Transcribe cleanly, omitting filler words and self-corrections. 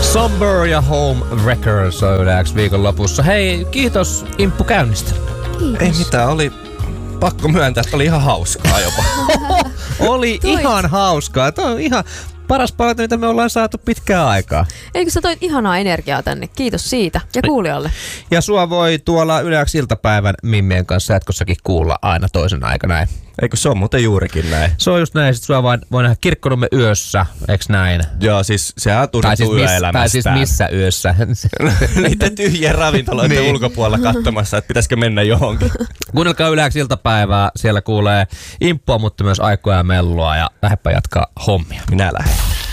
Somber ja Home Wreckers on Yle X viikonlopussa. Hei, kiitos Imppu käynnistä. Kiitos. Ei mitään, oli pakko myöntää, että oli ihan hauskaa jopa. Oli ihan hauskaa. Tämä on ihan paras palaute, mitä me ollaan saatu pitkään aikaa. Eikö sä toit ihanaa energiaa tänne? Kiitos siitä. Ja kuulijalle. Ja sua voi tuolla Yle X iltapäivän Mimmien kanssa jatkossakin kuulla aina toisen aikana. Näin. Eikö se on muuten juurikin näin? Se on just näin. Sitten sua voi nähdä Kirkkonummen yössä, eiks näin? Joo, siis sehän tunnettu yöelämästään. Tai siis missä yössä? Niiden tyhjien ravintoloiden Niin. ulkopuolella katsomassa, että pitäisikö mennä johonkin. Kuunnelkaa Yle X iltapäivää. Siellä kuulee Imppua, mutta myös Aikoja ja Mellua. Ja lähdepä jatkaa hommia. Minä lähden.